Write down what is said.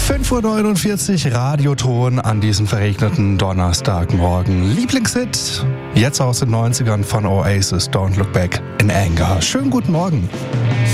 5:49 Uhr, Radioton an diesem verregneten Donnerstagmorgen. Lieblingshit, jetzt aus den 90ern von Oasis, Don't Look Back in Anger. Schönen guten Morgen.